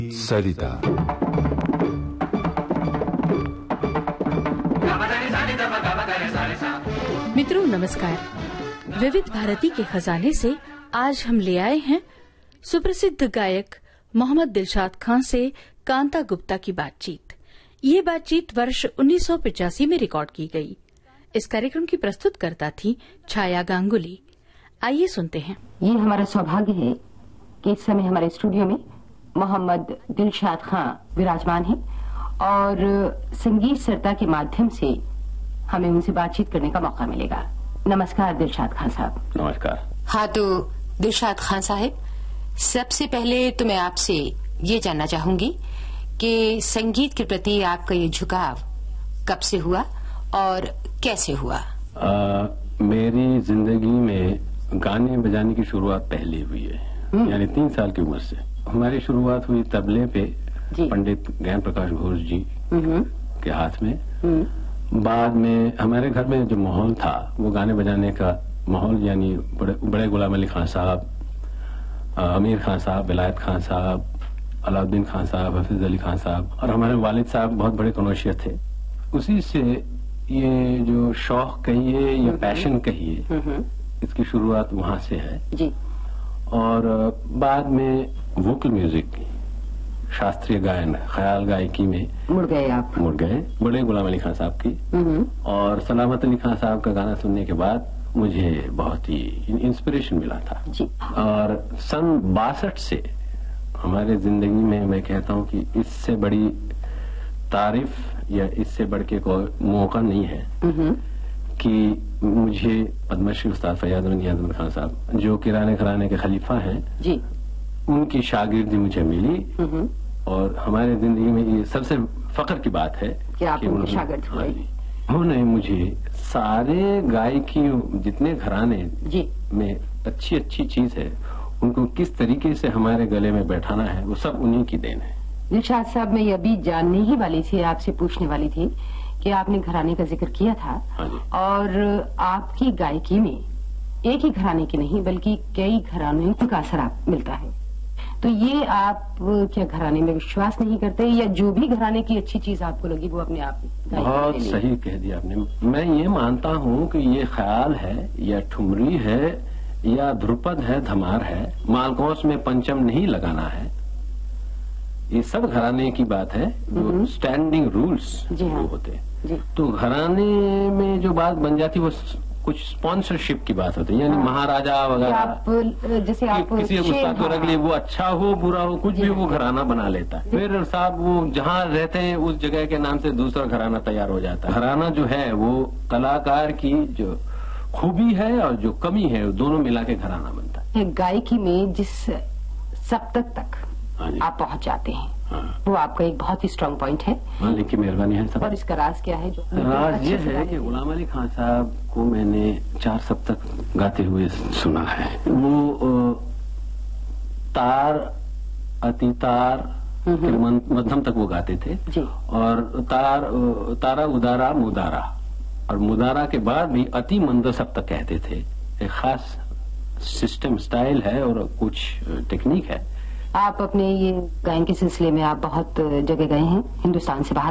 सरिता। मित्रों नमस्कार। विविध भारती के खजाने से आज हम ले आए हैं सुप्रसिद्ध गायक मोहम्मद दिलशाद खां से कांता गुप्ता की बातचीत। ये बातचीत वर्ष 1985 में रिकॉर्ड की गई। इस कार्यक्रम की प्रस्तुतकर्ता थी छाया गांगुली। आइए सुनते हैं। ये हमारा सौभाग्य है कि इस समय हमारे स्टूडियो में मोहम्मद दिलशाद खां विराजमान हैं और संगीत सरिता के माध्यम से हमें उनसे बातचीत करने का मौका मिलेगा। नमस्कार दिलशाद खां साहब। नमस्कार। हाँ, तो दिलशाद खां साहब, सबसे पहले तो मैं आपसे ये जानना चाहूंगी कि संगीत के प्रति आपका ये झुकाव कब से हुआ और कैसे हुआ? मेरी जिंदगी में गाने बजाने की शुरुआत पहले हुई है, यानी 3 साल की उम्र से। हमारी शुरुआत हुई तबले पे पंडित ज्ञान प्रकाश घोष जी के हाथ में। बाद में हमारे घर में जो माहौल था वो गाने बजाने का माहौल, यानी बड़े गुलाम अली खान साहब, अमीर खान साहब, विलायत खान साहब, अलाउद्दीन खान साहब, हफीज अली खान साहब और हमारे वालिद साहब बहुत बड़े कनोशियर थे। उसी से ये जो शौक कहिए या पैशन कहिए, इसकी शुरुआत वहां से है जी। और बाद में वोकल म्यूजिक, शास्त्रीय गायन, ख्याल गायकी में मुड़ गए बड़े गुलाम अली खान साहब की। और सलामत अली खान साहब का गाना सुनने के बाद मुझे बहुत ही इंस्पिरेशन मिला था जी। और सन 62 से हमारे जिंदगी में मैं कहता हूँ कि इससे बड़ी तारीफ या इससे बढ़ के कोई मौका नहीं है कि मुझे पद्मश्री उस्ताद फैयाज नियाज़ खान साहब, जो किराने घराने के खलीफा हैं जी, उनकी शागिर्दी मुझे मिली। और हमारे जिंदगी में ये सबसे फख्र की बात है कि आप उनके शागिर्द हुए। उन्होंने मुझे सारे गायकी जितने घराने जी में अच्छी अच्छी चीज है, उनको किस तरीके से हमारे गले में बैठाना है, वो सब उन्हीं की देन है। दिलशाद साहब, मैं ये अभी जानने ही वाली थी, आपसे पूछने वाली थी कि आपने घराने का जिक्र किया था और आपकी गायकी में एक ही घराने की नहीं बल्कि कई घरानों का असर आप मिलता है। तो ये आप क्या घराने में विश्वास नहीं करते, या जो भी घराने की अच्छी चीज आपको लगी वो अपने आप? बहुत सही कह दिया आपने। मैं ये मानता हूँ कि ये ख्याल है या ठुमरी है या ध्रुपद है, धमार है, मालकोस में पंचम नहीं लगाना है, ये सब घराने की बात है। जो स्टैंडिंग रूल्स जो होते हैं, तो घराने में जो बात बन जाती है वो कुछ स्पॉन्सरशिप की बात होती है, यानी महाराजा वगैरह जैसे आप किसी उस्ताद को रख लिए, वो अच्छा हो बुरा हो कुछ भी वो घराना बना लेता है। फिर साहब वो जहाँ रहते हैं उस जगह के नाम से दूसरा घराना तैयार हो जाता है। घराना जो है वो कलाकार की जो खूबी है और जो कमी है, दोनों मिला के घराना बनता है। गायकी में जिस सप्तक तक आप पहुंच जाते हैं, वो आपका एक बहुत ही स्ट्रांग पॉइंट है। मालिक की मेहरबानी है सब। और इसका राज क्या है? जो राज ये है कि गुलाम अली खान साहब को मैंने 4 सप्तक गाते हुए सुना है। वो तार अतितार मध्यम तक वो गाते थे जी। और तारा उदारा मुदारा, और मुदारा के बाद भी अति मंद सप्तक कहते थे। एक खास सिस्टम स्टाइल है और कुछ टेक्निक है। आप अपने ये गायन के सिलसिले में आप बहुत जगह गए हैं, हिंदुस्तान से बाहर